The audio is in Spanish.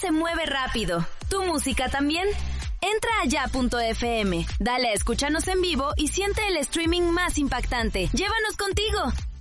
se mueve rápido. ¿Tu música también? Entra a ya.fm, dale a escúchanos en vivo y siente el streaming más impactante. ¡Llévanos contigo!